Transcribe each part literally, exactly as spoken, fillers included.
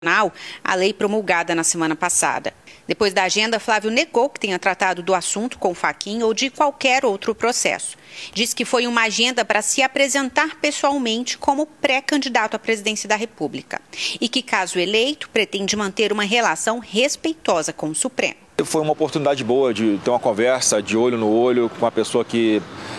a lei promulgada na semana passada. Depois da agenda, Flávio negou que tenha tratado do assunto com Fachin ou de qualquer outro processo. Diz que foi uma agenda para se apresentar pessoalmente como pré-candidato à presidência da República e que, caso eleito, pretende manter uma relação respeitosa com o Supremo. Foi uma oportunidade boa de ter uma conversa de olho no olho com uma pessoa que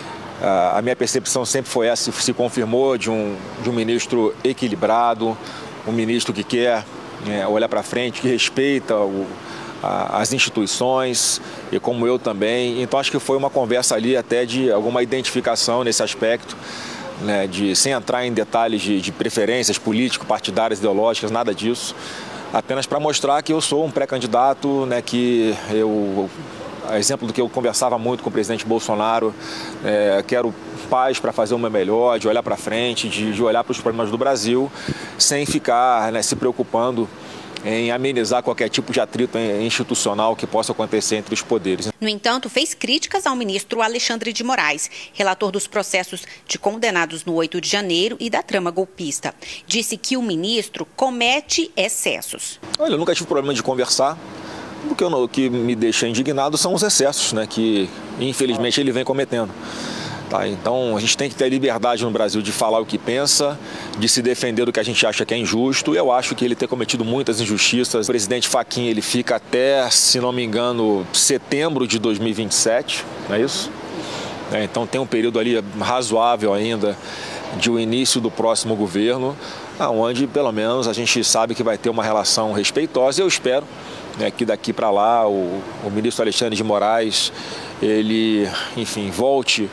a minha percepção sempre foi essa, se confirmou, de um, de um ministro equilibrado, um ministro que quer é, olhar para frente, que respeita o, a, as instituições, e como eu também. Então acho que foi uma conversa ali até de alguma identificação nesse aspecto, né, de, sem entrar em detalhes de, de preferências político-partidárias, ideológicas, nada disso. Apenas para mostrar que eu sou um pré-candidato, né, que eu, a exemplo do que eu conversava muito com o presidente Bolsonaro, é, quero paz para fazer o meu melhor, de olhar para frente, de, de olhar para os problemas do Brasil, sem ficar, né, se preocupando em amenizar qualquer tipo de atrito institucional que possa acontecer entre os poderes. No entanto, fez críticas ao ministro Alexandre de Moraes, relator dos processos de condenados no oito de janeiro e da trama golpista. Disse que o ministro comete excessos. Olha, eu nunca tive problema de conversar. O que, eu, o que me deixa indignado são os excessos, né, que infelizmente ele vem cometendo. Tá, então a gente tem que ter liberdade no Brasil de falar o que pensa, de se defender do que a gente acha que é injusto. Eu acho que ele tem cometido muitas injustiças. O presidente Fachin, ele fica até, se não me engano, setembro de dois mil e vinte e sete, não é isso? É, então tem um período ali razoável ainda de o início do próximo governo, onde pelo menos a gente sabe que vai ter uma relação respeitosa. Eu espero, né, que daqui para lá o, o ministro Alexandre de Moraes, ele, enfim, volte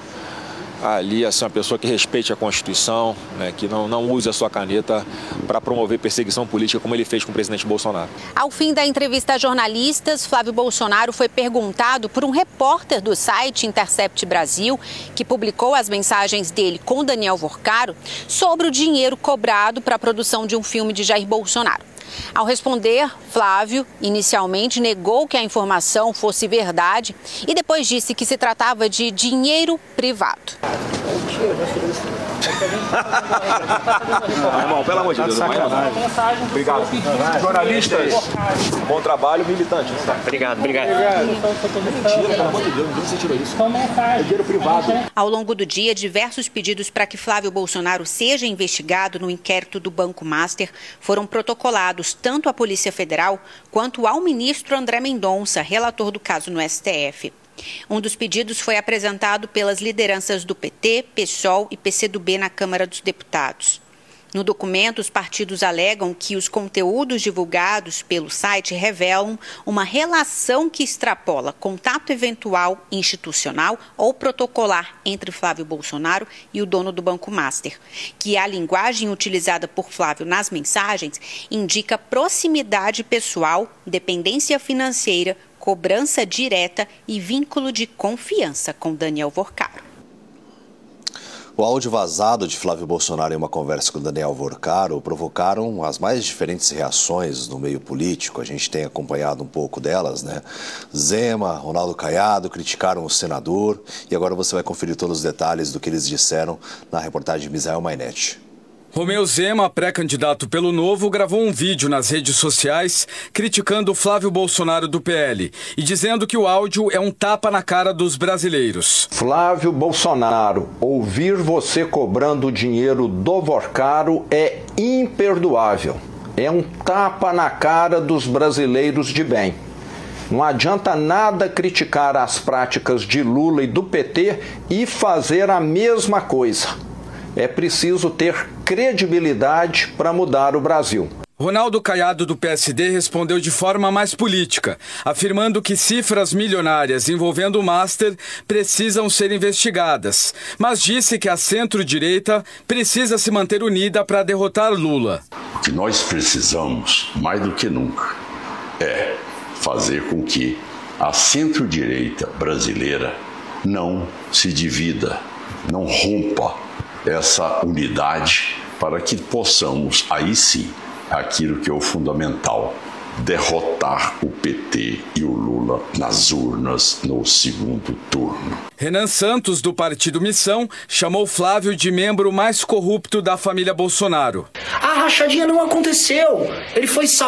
ali a ser uma pessoa que respeite a Constituição, né, que não, não use a sua caneta para promover perseguição política como ele fez com o presidente Bolsonaro. Ao fim da entrevista a jornalistas, Flávio Bolsonaro foi perguntado por um repórter do site Intercept Brasil, que publicou as mensagens dele com Daniel Vorcaro, sobre o dinheiro cobrado para a produção de um filme de Jair Bolsonaro. Ao responder, Flávio inicialmente negou que a informação fosse verdade e depois disse que se tratava de dinheiro privado. Irmão, pelo amor de Deus, obrigado. Jornalistas, bom trabalho, militante. Obrigado, obrigado. Mentira, pelo amor de Deus, ninguém se tirou isso. É dinheiro privado. Ao longo do dia, diversos pedidos para que Flávio Bolsonaro seja investigado no inquérito do Banco Master foram protocolados tanto à Polícia Federal quanto ao ministro André Mendonça, relator do caso no S T F. Um dos pedidos foi apresentado pelas lideranças do P T, PSOL e P C do B na Câmara dos Deputados. No documento, os partidos alegam que os conteúdos divulgados pelo site revelam uma relação que extrapola contato eventual institucional ou protocolar entre Flávio Bolsonaro e o dono do Banco Master, que a linguagem utilizada por Flávio nas mensagens indica proximidade pessoal, dependência financeira, cobrança direta e vínculo de confiança com Daniel Vorcaro. O áudio vazado de Flávio Bolsonaro em uma conversa com Daniel Vorcaro provocaram as mais diferentes reações no meio político. A gente tem acompanhado um pouco delas, né? Zema, Ronaldo Caiado criticaram o senador e agora você vai conferir todos os detalhes do que eles disseram na reportagem de Misael Mainetti. Romeu Zema, pré-candidato pelo Novo, gravou um vídeo nas redes sociais criticando Flávio Bolsonaro do P L e dizendo que o áudio é um tapa na cara dos brasileiros. Flávio Bolsonaro, ouvir você cobrando dinheiro do Vorcaro é imperdoável. É um tapa na cara dos brasileiros de bem. Não adianta nada criticar as práticas de Lula e do P T e fazer a mesma coisa. É preciso ter credibilidade para mudar o Brasil. Ronaldo Caiado, do P S D, respondeu de forma mais política, afirmando que cifras milionárias envolvendo o Master precisam ser investigadas, mas disse que a centro-direita precisa se manter unida para derrotar Lula. O que nós precisamos, mais do que nunca, é fazer com que a centro-direita brasileira não se divida, não rompa essa unidade para que possamos, aí sim, aquilo que é o fundamental, derrotar o P T e o Lula nas urnas no segundo turno. Renan Santos, do Partido Missão, chamou Flávio de membro mais corrupto da família Bolsonaro. A rachadinha não aconteceu. Ele foi salvo.